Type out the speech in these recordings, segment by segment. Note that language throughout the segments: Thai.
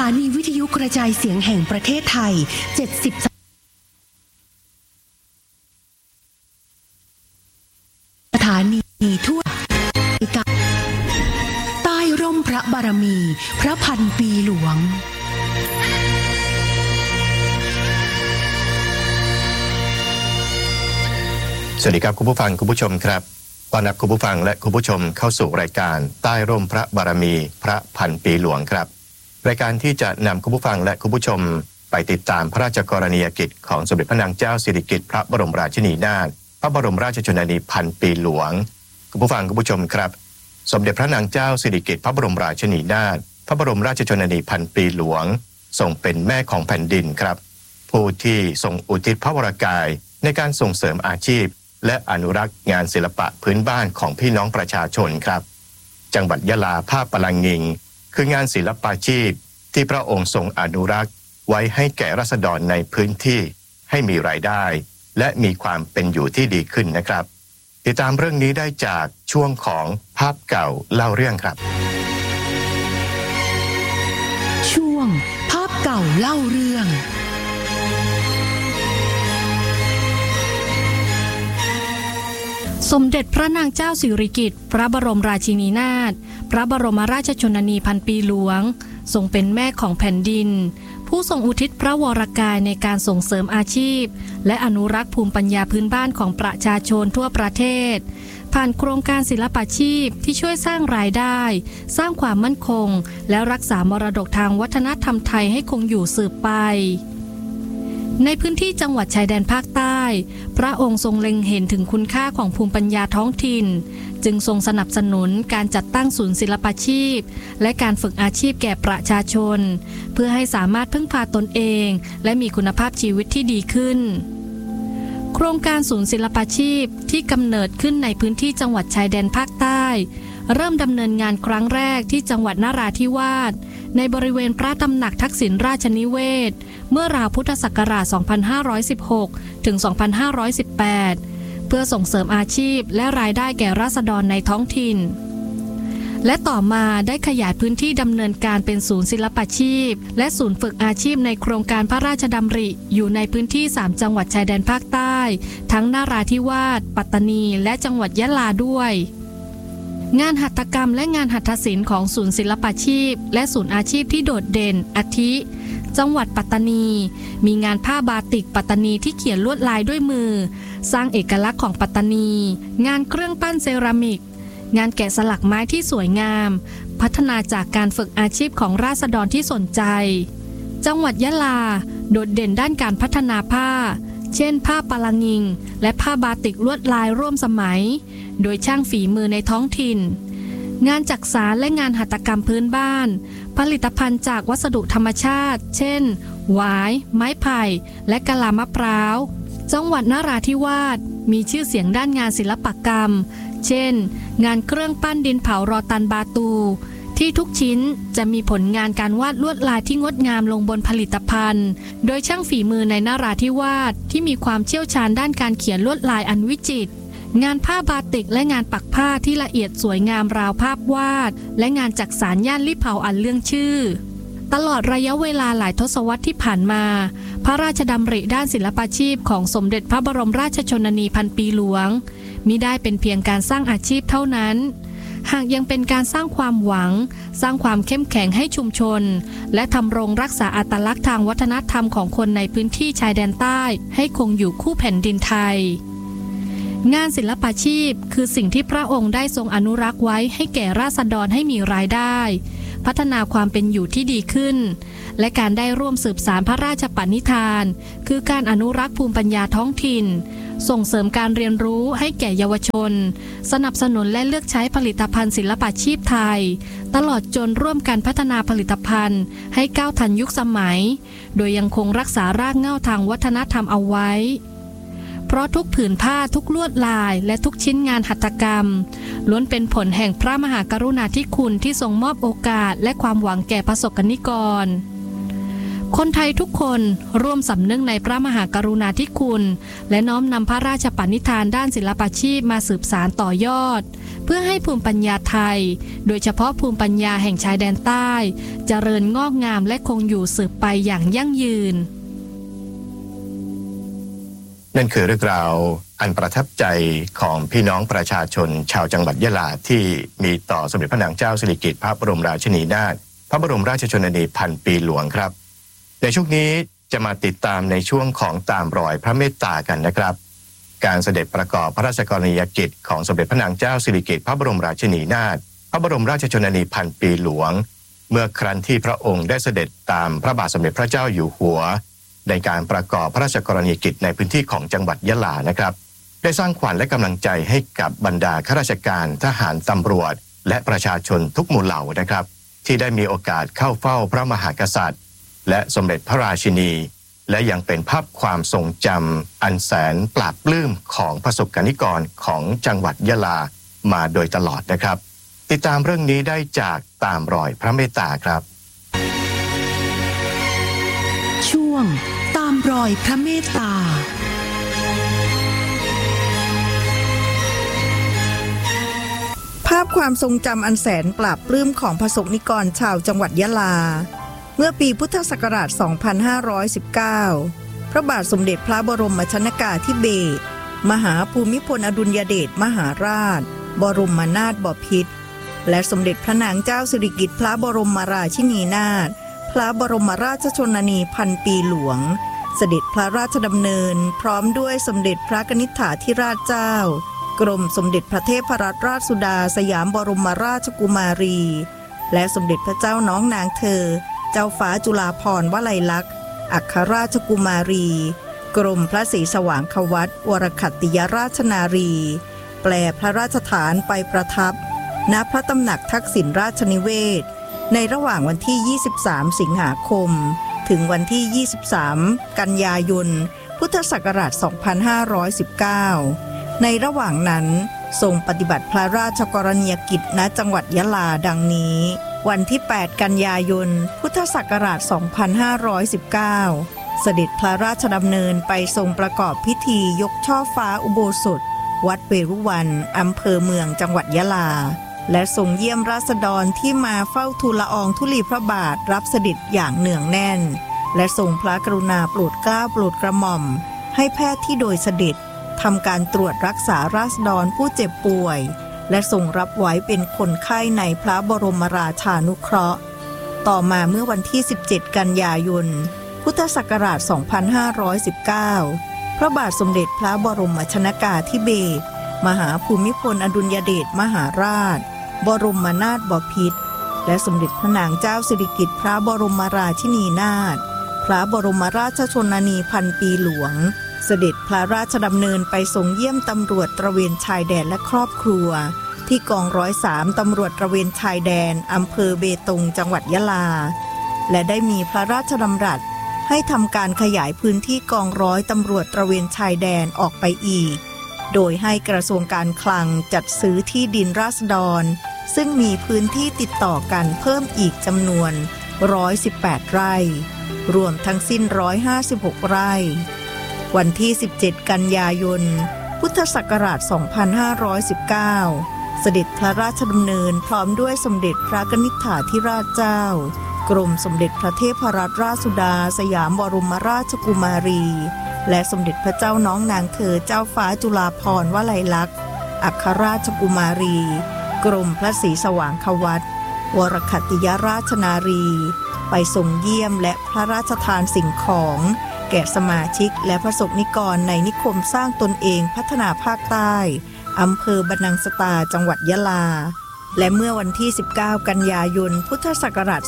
านีวิทยุกระจายเสียงแห่งประเทศไทย70สถานีทั่วใต้ร่มพระบารมีพระพันปีหลวงสวัสดีครับคุณผู้ฟังคุณผู้ชมครับต้อนรับคุณผู้ฟังและคุณผู้ชมเข้าสู่รายการใต้ร่มพระบารมีพระพันปีหลวงครับรายการที่จะนำคุณผู้ฟังและคุณผู้ชมไปติดตามพระราชกรณียกิจของสมเด็จพระนางเจ้าสิริกิติ์พระบรมราชินีนาถพระบรมราชชนนีพันปีหลวงคุณผู้ฟังคุณผู้ชมครับสมเด็จพระนางเจ้าสิริกิติ์พระบรมราชินีนาถพระบรมราชชนนีพันปีหลวงทรงเป็นแม่ของแผ่นดินครับผู้ที่ทรงอุทิศพระวรกายในการส่งเสริมอาชีพและอนุรักษ์งานศิลปะพื้นบ้านของพี่น้องประชาชนครับจังหวัดยะลาภาคปะลังงิงคืองานศิลปาชีพที่พระองค์ทรงอนุรักษ์ไว้ให้แก่ราษฎรในพื้นที่ให้มีรายได้และมีความเป็นอยู่ที่ดีขึ้นนะครับติดตามเรื่องนี้ได้จากช่วงของภาพเก่าเล่าเรื่องครับช่วงภาพเก่าเล่าเรื่องสมเด็จพระนางเจ้าสิริกิติ์พระบรมราชินีนาถพระบรมราชชนนีพันปีหลวงทรงเป็นแม่ของแผ่นดินผู้ทรงอุทิศพระวรกายในการส่งเสริมอาชีพและอนุรักษ์ภูมิปัญญาพื้นบ้านของประชาชนทั่วประเทศผ่านโครงการศิลปาชีพที่ช่วยสร้างรายได้สร้างความมั่นคงและรักษามรดกทางวัฒนธรรมไทยให้คงอยู่สืบไปในพื้นที่จังหวัดชายแดนภาคใต้พระองค์ทรงเล็งเห็นถึงคุณค่าของภูมิปัญญาท้องถิ่นจึงทรงสนับสนุนการจัดตั้งศูนย์ศิลปาชีพและการฝึกอาชีพแก่ประชาชนเพื่อให้สามารถพึ่งพาตนเองและมีคุณภาพชีวิตที่ดีขึ้นโครงการศูนย์ศิลปาชีพที่กำเนิดขึ้นในพื้นที่จังหวัดชายแดนภาคใต้เริ่มดำเนินงานครั้งแรกที่จังหวัดนราธิวาสในบริเวณพระตำหนักทักษิณราชนิเวศเมื่อราวพุทธศักราช 2516 ถึง 2518 เพื่อส่งเสริมอาชีพและรายได้แก่ราษฎรในท้องถิ่นและต่อมาได้ขยายพื้นที่ดำเนินการเป็นศูนย์ศิลปาชีพและศูนย์ฝึกอาชีพในโครงการพระราชดำริอยู่ในพื้นที่3จังหวัดชายแดนภาคใต้ทั้งนราธิวาสปัตตานีและจังหวัดยะลาด้วยงานหัตถกรรมและงานหัตถศิลป์ของศูนย์ศิลปาชีพและศูนย์อาชีพที่โดดเด่นอาทิจังหวัดปัตตานีมีงานผ้าบาติกปัตตานีที่เขียนลวดลายด้วยมือสร้างเอกลักษณ์ของปัตตานีงานเครื่องปั้นเซรามิกงานแกะสลักไม้ที่สวยงามพัฒนาจากการฝึกอาชีพของราษฎรที่สนใจจังหวัดยะลาโดดเด่นด้านการพัฒนาผ้าเช่นผ้าปะลังงิงและผ้าบาติกลวดลายร่วมสมัยโดยช่างฝีมือในท้องถิ่นงานจักสานและงานหัตถกรรมพื้นบ้านผลิตภัณฑ์จากวัสดุธรรมชาติเช่นหวายไม้ไผ่และกะลามะพร้าวจังหวัดนราธิวาสมีชื่อเสียงด้านงานศิลปกรรมเช่นงานเครื่องปั้นดินเผารอตันบาตูที่ทุกชิ้นจะมีผลงานการวาดลวดลายที่งดงามลงบนผลิตภัณฑ์โดยช่างฝีมือในนราธิวาสที่มีความเชี่ยวชาญด้านการเขียนลวดลายอันวิจิตรงานผ้าบาติกและงานปักผ้าที่ละเอียดสวยงามราวภาพวาดและงานจักสานย่านลี่เผาอันเรื่องชื่อตลอดระยะเวลาหลายทศวรรษที่ผ่านมาพระราชดำริด้านศิลปาชีพของสมเด็จพระบรมราชชนนีพันปีหลวงมิได้เป็นเพียงการสร้างอาชีพเท่านั้นหากยังเป็นการสร้างความหวังสร้างความเข้มแข็งให้ชุมชนและทำรงรักษาอัตลักษณ์ทางวัฒนธรรมของคนในพื้นที่ชายแดนใต้ให้คงอยู่คู่แผ่นดินไทยงานศิลปาชีพคือสิ่งที่พระองค์ได้ทรงอนุรักษ์ไว้ให้แก่ราษฎรให้มีรายได้พัฒนาความเป็นอยู่ที่ดีขึ้นและการได้ร่วมสืบสานพระราชปณิธานคือการอนุรักษ์ภูมิปัญญาท้องถิ่นส่งเสริมการเรียนรู้ให้แก่เยาวชนสนับสนุนและเลือกใช้ผลิตภัณฑ์ศิลปาชีพไทยตลอดจนร่วมกันพัฒนาผลิตภัณฑ์ให้ก้าวทันยุคสมัยโดยยังคงรักษารากเหง้าทางวัฒนธรรมเอาไว้เพราะทุกผืนผ้าทุกลวดลายและทุกชิ้นงานหัตถกรรมล้วนเป็นผลแห่งพระมหากรุณาธิคุณที่ทรงมอบโอกาสและความหวังแก่ประสบกนิกรคนไทยทุกคนร่วมสำนึกในพระมหากรุณาธิคุณและน้อมนำพระราชปณิธานด้านศิลปาชีพมาสืบสานต่อยอดเพื่อให้ภูมิปัญญาไทยโดยเฉพาะภูมิปัญญาแห่งชายแดนใต้เจริญงอกงามและคงอยู่สืบไปอย่างยั่งยืนนั่นคือเรื่องราวอันประทับใจของพี่น้องประชาชนชาวจังหวัดยะลาที่มีต่อสมเด็จพระนางเจ้าสิริกิติ์พระบรมราชินีนาถพระบรมราชชนนีพันปีหลวงครับในช่วงนี้จะมาติดตามในช่วงของตามรอยพระเมตตากันนะครับการเสด็จประกอบพระราชกรณียกิจของสมเด็จพระนางเจ้าสิริกิติ์พระบรมราชินีนาถพระบรมราชชนนีพันปีหลวงเมื่อครั้นที่พระองค์ได้เสด็จตามพระบาทสมเด็จพระเจ้าอยู่หัวในการประกอบพระราชกรณียกิจในพื้นที่ของจังหวัดยะลานะครับได้สร้างขวัญและกำลังใจให้กับบรรดาข้าราชการทหารตำรวจและประชาชนทุกหมู่เหล่านะครับที่ได้มีโอกาสเข้าเฝ้าพระมหากษัตริย์และสมเด็จพระราชินีและยังเป็นภาพความทรงจำอันแสนปราบปลื้มของประสบกนิกรของจังหวัดยะลามาโดยตลอดนะครับติดตามเรื่องนี้ได้จากตามรอยพระเมตตาครับช่วงตามรอยพระเมตตาภาพความทรงจำอันแสนปราบปลื้มของประสบนิกรชาวจังหวัดยะลาเมื่อปีพุทธศักราช 2519 พระบาทสมเด็จพระบรมชนกาธิเบศรมหาภูมิพลอดุลยเดชมหาราชบรมนาถบพิตรและสมเด็จพระนางเจ้าสิริกิติ์พระบรมราชินีนาถพระบรมราชชนนีพันปีหลวงเสด็จพระราชดำเนินพร้อมด้วยสมเด็จพระกนิษฐาธิราชเจ้ากรมสมเด็จพระเทพรัตนราชสุดาสยามบรมราชกุมารีและสมเด็จพระเจ้าน้องนางเธอเจ้าฟ้าจุฬาภรณ์วลัยลักษณ์อัครราชกุมารีกรมพระศรีสว่างควัตรวรคัตติยราชนารีแปลพระราชฐานไปประทับณพระตำหนักทักษิณราชนิเวศในระหว่างวันที่ 23 สิงหาคมถึงวันที่ 23 กันยายน พุทธศักราช 2519 ในระหว่างนั้นทรงปฏิบัติพระราชกรณียกิจณจังหวัดยะลาดังนี้วันที่ 8 กันยายน พุทธศักราช 2519 เสด็จพระราชดำเนินไปทรงประกอบพิธียกช่อฟ้าอุโบสถวัดเวรุวันอำเภอเมืองจังหวัดยะลาและทรงเยี่ยมราษฎรที่มาเฝ้าทูลละอองธุลีพระบาทรับเสด็จอย่างเนืองแน่นและทรงพระกรุณาโปรดเกล้าโปรดกระหม่อมให้แพทย์ที่โดยเสด็จทำการตรวจรักษาราษฎรผู้เจ็บป่วยและทรงรับไว้เป็นคนไข้ในพระบรมราชานุเคราะห์ต่อมาเมื่อวันที่ 17 กันยายน พุทธศักราช 2519 พระบาทสมเด็จพระบรมชนกาธิเบศรมหาภูมิพลอดุลยเดชมหาราชบรมนาถบพิตรและสมเด็จพระนางเจ้าสิริกิติ์พระบรมราชินีนาถพระบรมราชชนนีพันปีหลวงเสด็จพระราชดำเนินไปทรงเยี่ยมตำรวจตระเวนชายแดนและครอบครัวที่กองร้อย3ตำรวจตระเวนชายแดนอำเภอเบตงจังหวัดยะลาและได้มีพระราชดำรัสให้ทำการขยายพื้นที่กองร้อยตำรวจตระเวนชายแดนออกไปอีกโดยให้กระทรวงการคลังจัดซื้อที่ดินราษฎรซึ่งมีพื้นที่ติดต่อกันเพิ่มอีกจำนวน118 ไร่รวมทั้งสิ้น156 ไร่วันที่ 17 กันยายน พุทธศักราช 2519 เสด็จพระราชดำเนินพร้อมด้วยสมเด็จพระกนิษฐาธิราชเจ้ากรมสมเด็จพระเทพรัตนราชสุดาสยามบรมราชกุมารีและสมเด็จพระเจ้าน้องนางเธอเจ้าฟ้าจุฬาภรณ์วลัยลักษณ์อัครราชกุมารีกรมพระศรีสว่างควัตรวรคัตติยราชนารีไปทรงเยี่ยมและพระราชทานสิ่งของแก่สมาชิกและประสบนิกรในนิคมสร้างตนเองพัฒนาภาคใต้อำเภอบรรนังสตาจังหวัดยะลาและเมื่อวันที่ 19 กันยายน พุทธศักราช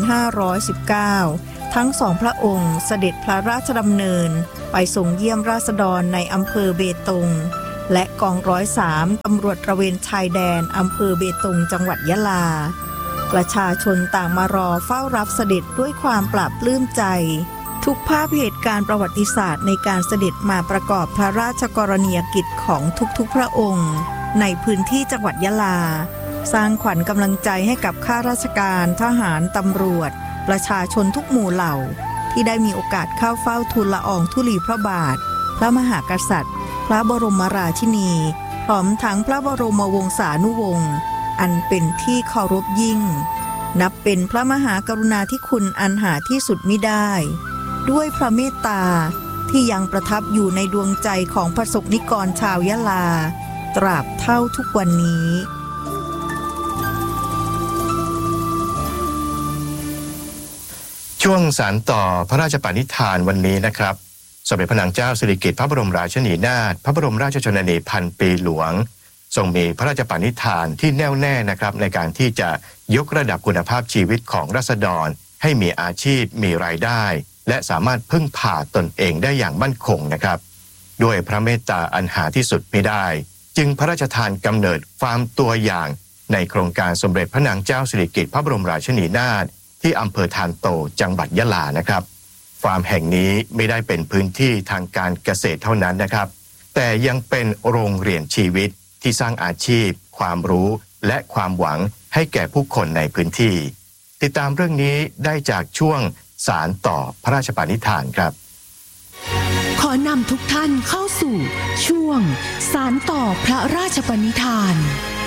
2519 ทั้งสองพระองค์เสด็จพระราชดำเนินไปทรงเยี่ยมราษฎรในอำเภอเบตงและกองร้อย3ตำรวจตระเวนชายแดนอำเภอเบตงจังหวัดยะลาประชาชนต่างมารอเฝ้ารับเสด็จด้วยความปลาบปลื้มใจทุกภาพเหตุการณ์ประวัติศาสตร์ในการเสด็จมาประกอบพระราชกรณียกิจของทุกๆพระองค์ในพื้นที่จังหวัดยะลาสร้างขวัญกำลังใจให้กับข้าราชการทหารตำรวจประชาชนทุกหมู่เหล่าทที่ได้มีโอกาสเข้าเฝ้าทูลละอองธุลีพระบาทพระมหากษัตริย์พระบรมราชินีพร้อมทั้งพระบรมวงศานุวงศ์อันเป็นที่เคารพยิ่งนับเป็นพระมหากรุณาธิคุณอันหาที่สุดมิได้ด้วยพระเมตตาที่ยังประทับอยู่ในดวงใจของประสบนิกรชาวยะลาตราบเท่าทุกวันนี้ช่วงสานต่อพระราชปณิธานวันนี้นะครับสมเด็จพระนางเจ้าสิริกิติ์พระบรมราชินีนาถพระบรมราชชนนีพันปีหลวงทรงมีพระราชปณิธานที่แน่วแน่นะครับในการที่จะยกระดับคุณภาพชีวิตของราษฎรให้มีอาชีพมีรายได้และสามารถพึ่งพาตนเองได้อย่างมั่นคงนะครับด้วยพระเมตตาอันหาที่สุดมิได้จึงพระราชทานกำเนิดฟาร์มตัวอย่างในโครงการสมเด็จพระนางเจ้าสิริกิติ์พระบรมราชินีนาถที่อำเภอธารโตจังหวัดยะลานะครับฟาร์มแห่งนี้ไม่ได้เป็นพื้นที่ทางการเกษตรเท่านั้นนะครับแต่ยังเป็นโรงเรียนชีวิตที่สร้างอาชีพความรู้และความหวังให้แก่ผู้คนในพื้นที่ติดตามเรื่องนี้ได้จากช่วงสานต่อพระราชปณิธานครับขอนำทุกท่านเข้าสู่ช่วงสานต่อพระราชปณิธาน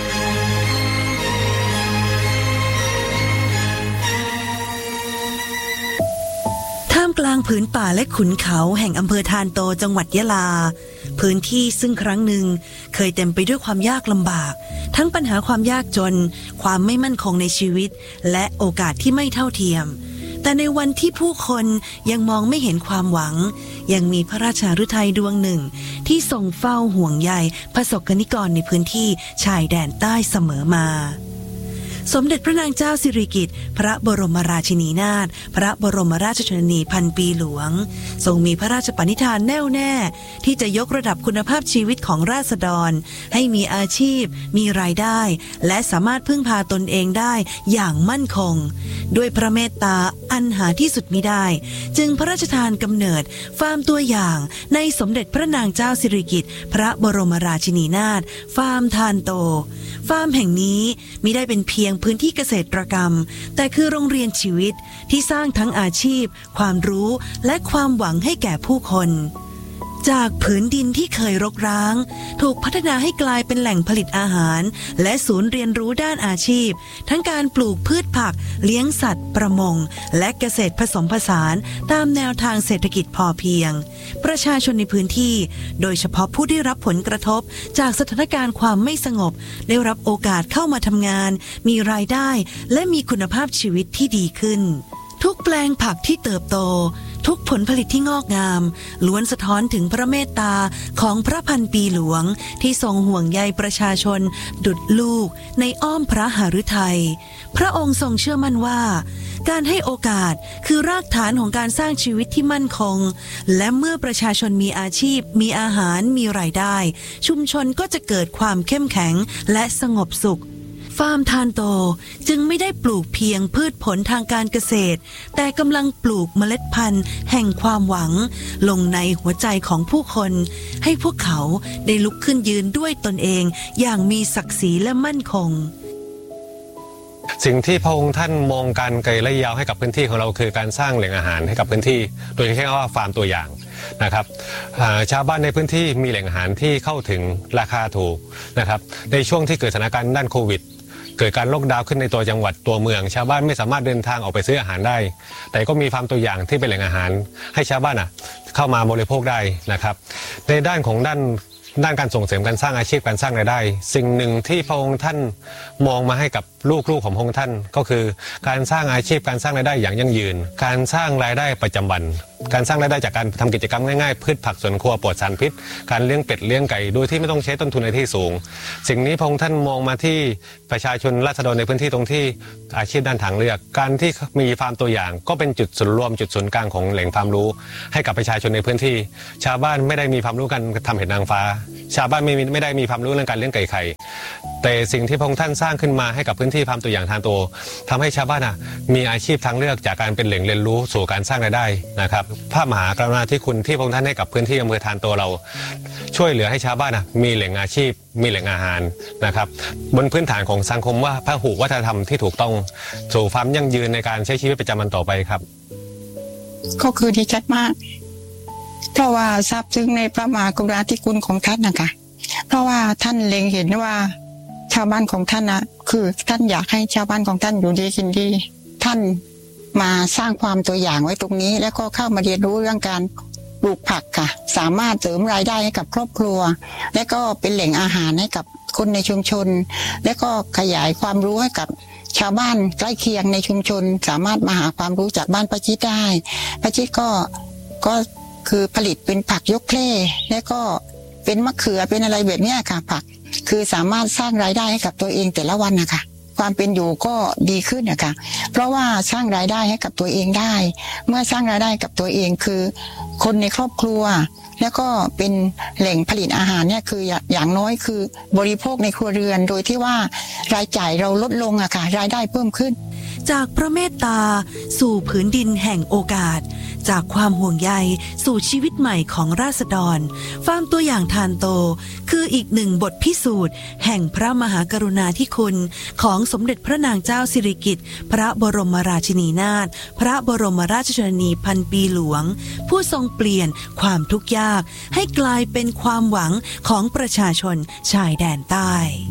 ท่ามกลางผืนป่าและขุนเขาแห่งอำเภอธารโตจังหวัดยะลาพื้นที่ซึ่งครั้งหนึ่งเคยเต็มไปด้วยความยากลำบากทั้งปัญหาความยากจนความไม่มั่นคงในชีวิตและโอกาสที่ไม่เท่าเทียมแต่ในวันที่ผู้คนยังมองไม่เห็นความหวังยังมีพระราชาฤทัยดวงหนึ่งที่ทรงเฝ้าห่วงใยประสบกนิกรในพื้นที่ชายแดนใต้เสมอมาสมเด็จพระนางเจ้าสิริกิติ์พระบรมราชินีนาถพระบรมราชชนนีพันปีหลวงทรงมีพระราชปณิธานแน่วแน่ที่จะยกระดับคุณภาพชีวิตของราษฎรให้มีอาชีพมีรายได้และสามารถพึ่งพาตนเองได้อย่างมั่นคงด้วยพระเมตตาอันหาที่สุดมิได้จึงพระราชทานกำเนิดฟาร์มตัวอย่างในสมเด็จพระนางเจ้าสิริกิติ์พระบรมราชินีนาถฟาร์มธารโตฟาร์มแห่งนี้มิได้เป็นเพียงพื้นที่เกษตรกรรมแต่คือโรงเรียนชีวิตที่สร้างทั้งอาชีพความรู้และความหวังให้แก่ผู้คนจากผืนดินที่เคยรกร้างถูกพัฒนาให้กลายเป็นแหล่งผลิตอาหารและศูนย์เรียนรู้ด้านอาชีพทั้งการปลูกพืชผักเลี้ยงสัตว์ประมงและเกษตรผสมผสานตามแนวทางเศรษฐกิจพอเพียงประชาชนในพื้นที่โดยเฉพาะผู้ได้รับผลกระทบจากสถานการณ์ความไม่สงบได้รับโอกาสเข้ามาทำงานมีรายได้และมีคุณภาพชีวิตที่ดีขึ้นทุกแปลงผักที่เติบโตทุกผลผลิตที่งอกงามล้วนสะท้อนถึงพระเมตตาของพระพันปีหลวงที่ทรงห่วงใยประชาชนดุจลูกในอ้อมพระหฤทัยพระองค์ทรงเชื่อมั่นว่าการให้โอกาสคือรากฐานของการสร้างชีวิตที่มั่นคงและเมื่อประชาชนมีอาชีพมีอาหารมีรายได้ชุมชนก็จะเกิดความเข้มแข็งและสงบสุขฟาร์มธารโตจึงไม่ได้ปลูกเพียงพืชผลทางการเกษตรแต่กำลังปลูกเมล็ดพันธุ์แห่งความหวังลงในหัวใจของผู้คนให้พวกเขาได้ลุกขึ้นยืนด้วยตนเองอย่างมีศักดิ์ศรีและมั่นคงสิ่งที่พระองค์ท่านมองการไกลระยะยาวให้กับพื้นที่ของเราคือการสร้างแหล่งอาหารให้กับพื้นที่โดยเฉพาะฟาร์มตัวอย่างนะครับชาวบ้านในพื้นที่มีแหล่งอาหารที่เข้าถึงราคาถูกนะครับในช่วงที่เกิดสถานการณ์ด้านโควิดเกิดการล็อกดาวน์ขึ้นในตัวจังหวัดตัวเมืองชาวบ้านไม่สามารถเดินทางออกไปซื้ออาหารได้แต่ก็มีฟาร์มตัวอย่างที่เป็นแหล่งอาหารให้ชาวบ้านเข้ามาบริโภคได้นะครับในด้านของด้านการส่งเสริมการสร้างอาชีพการสร้างรายได้สิ่งหนึ่งที่พระองค์ท่านมองมาให้กับลูกๆของพระองค์ท่านก็คือการสร้างอาชีพการสร้างรายได้อย่างยั่งยืนการสร้างรายได้ประจำวันการสร้างรายได้จากการทำกิจกรรมง่ายๆพืชผักสวนครัวปลอดสารพิษการเลี้ยงเป็ดเลี้ยงไก่โดยที่ไม่ต้องใช้ต้นทุนในที่สูงสิ่งนี้พระองค์ท่านมองมาที่ประชาชนราษฎรในพื้นที่ตรงที่อาชีพด้านทางเลือกการที่มีฟาร์มตัวอย่างก็เป็นจุดศูนย์รวมจุดศูนย์กลางของแหล่งความรู้ให้กับประชาชนในพื้นที่ชาวบ้านไม่ได้มีความรู้การทำเห็ดนางฟ้าชาวบ้านไม่ได้มีความรู้เรื่องการเลี้ยงไก่ไข่แต่สิ่งที่พระองค์ท่านสร้างขึ้นมาให้กับพื้นที่ฟาร์มตัวอย่างธารโตทำให้ชาวบ้านมีอาชีพทางเลือกจากการเป็นแหล่งเรียนรู้สู่การสร้างรายได้นะครับพระมหากรุณาธิคุณที่พระองค์ท่านให้กับพื้นที่อำเภอธารโตเราช่วยเหลือให้ชาวบ้านมีแหล่งอาชีพมีแหล่งอาหารนะครับบนพื้นฐานของสังคมว่าพหุวัฒนธรรมที่ถูกต้องสู่ความยั่งยืนในการใช้ชีวิตประจำวันต่อไปครับก็คือดีใจมากเพราะว่าซาบซึ้งในพระมหากรุณาธิคุณของท่านนะคะเพราะว่าท่านเล็งเห็นว่าชาวบ้านของท่านนะคือท่านอยากให้ชาวบ้านของท่านอยู่ดีกินดีท่านมาสร้างความตัวอย่างไว้ตรงนี้แล้วก็เข้ามาเรียนรู้เรื่องการปลูกผักค่ะสามารถเสริมรายได้ให้กับครอบครัวและก็เป็นแหล่งอาหารให้กับคนในชุมชนและก็ขยายความรู้ให้กับชาวบ้านใกล้เคียงในชุมชนสามารถมาหาความรู้จากบ้านป้าจิตได้ป้าจิตก็คือผลิตเป็นผักยกเคร่และก็เป็นมะเขือเป็นอะไรแบบนี้ค่ะผักคือสามารถสร้างรายได้ให้กับตัวเองแต่ละวันนะคะความเป็นอยู่ก็ดีขึ้นนะคะเพราะว่าสร้างรายได้ให้กับตัวเองได้เมื่อสร้างรายได้กับตัวเองคือคนในครอบครัวแล้วก็เป็นแหล่งผลิตอาหารเนี่ยคืออย่างน้อยคือบริโภคในครัวเรือนโดยที่ว่ารายจ่ายเราลดลงอะค่ะรายได้เพิ่มขึ้นจากพระเมตตาสู่ผืนดินแห่งโอกาสจากความห่วงใยสู่ชีวิตใหม่ของราษฎรฟาร์มตัวอย่างทานโตคืออีกหนึ่งบทพิสูจน์แห่งพระมหากรุณาธิคุณของสมเด็จพระนางเจ้าสิริกิติ์พระบรมราชินีนาถพระบรมราชชนนีพันปีหลวงผู้ทรงเปลี่ยนความทุกข์ยากให้กลายเป็นความหวังของประชาชนชายแดนใต้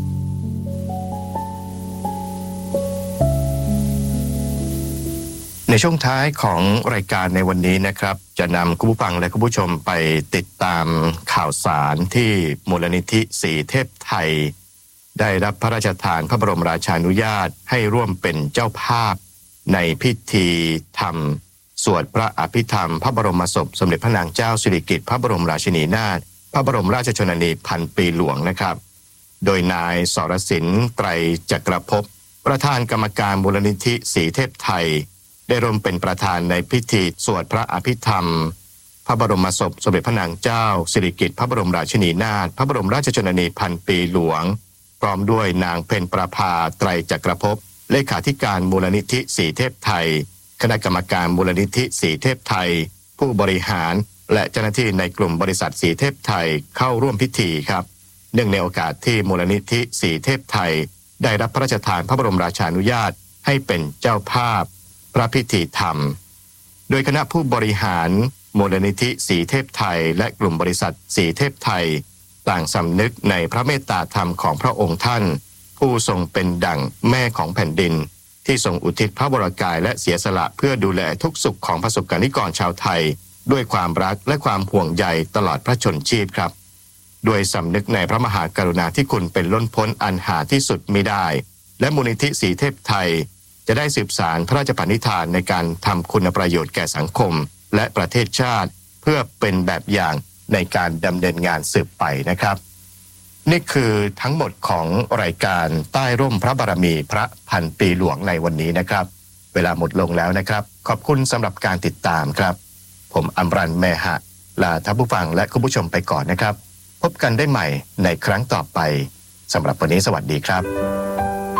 ในช่วงท้ายของรายการในวันนี้นะครับจะนำคุณผู้ฟังและคุณผู้ชมไปติดตามข่าวสารที่มูลนิธิสีเทพไทยได้รับพระราชทานพระบรมราชานุญาตให้ร่วมเป็นเจ้าภาพในพิธีธรรมสวดพระอภิธรรมพระบรมศพสมเด็จพระนางเจ้าสิริกิติ์พระบรมราชินีนาถพระบรมราชชนนีพันปีหลวงนะครับโดยนายสรสินไตรจักรภพประธานกรรมการมูลนิธิสีเทพไทยได้ร่วมเป็นประธานในพิธีสวดพระอภิธรรมพระบรมศพสมเด็จพระนางเจ้าสิริกิติ์พระบรมราชินีนาถพระบรมราชชนนีพันปีหลวงพร้อมด้วยนางเพ็ญประภาไตรจักรภพเลขาธิการมูลนิธิสีเทพไทยคณะกรรมการมูลนิธิสีเทพไทยผู้บริหารและเจ้าหน้าที่ในกลุ่มบริษัทสีเทพไทยเข้าร่วมพิธีครับเนื่องในโอกาสที่มูลนิธิสีเทพไทยได้รับพระราชทานพระบรมราชานุญาตให้เป็นเจ้าภาพพระพิธีธรรมโดยคณะผู้บริหารมูลนิธิสีเทพไทยและกลุ่มบริษัทสีเทพไทยต่างสำนึกในพระเมตตาธรรมของพระองค์ท่านผู้ทรงเป็นดั่งแม่ของแผ่นดินที่ทรงอุทิศพระวรกายและเสียสละเพื่อดูแลทุกสุขของประสบกนิกรชาวไทยด้วยความรักและความห่วงใยตลอดพระชนชีพครับด้วยสำนึกในพระมหากรุณาธิคุณเป็นล้นพ้นอันหาที่สุดมิได้และมูลนิธิสีเทพไทยจะได้สืบสานพระราชปณิธานในการทำคุณประโยชน์แก่สังคมและประเทศชาติเพื่อเป็นแบบอย่างในการดำเนินงานสืบไปนะครับนี่คือทั้งหมดของรายการใต้ร่มพระบารมีพระพันปีหลวงในวันนี้นะครับเวลาหมดลงแล้วนะครับขอบคุณสำหรับการติดตามครับผมอมรันต์ แมหะลาท่านผู้ฟังและคุณผู้ชมไปก่อนนะครับพบกันได้ใหม่ในครั้งต่อไปสำหรับวันนี้สวัสดีครับ